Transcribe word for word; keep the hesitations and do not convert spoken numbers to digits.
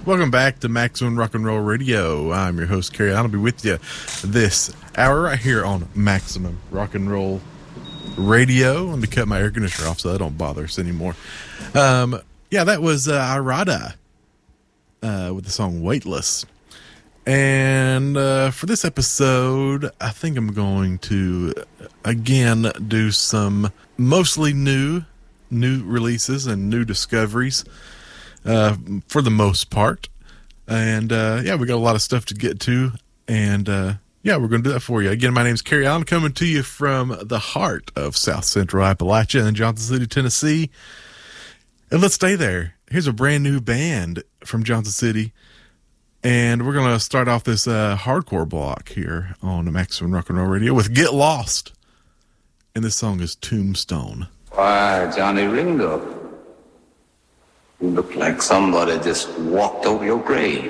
Welcome back to Maximum Rock and Roll Radio. I'm your host, Carrie. I'll be with you this hour right here on Maximum Rock and Roll Radio. Let me cut my air conditioner off so that don't bother us anymore. Um, yeah, that was uh, Irada uh, with the song Weightless. And uh, for this episode, I think I'm going to, again, do some mostly new, new releases and new discoveries. Uh, for the most part. And, uh, yeah, we got a lot of stuff to get to. And, uh, yeah, we're going to do that for you. Again, my name's Kerry Allen, coming to you from the heart of South Central Appalachia in Johnson City, Tennessee. And let's stay there. Here's a brand new band from Johnson City. And we're going to start off this uh, hardcore block here on Maximum Rock and Roll Radio with Get Lost. And this song is Tombstone. Why, Johnny Ringo. You look like somebody just walked over your grave.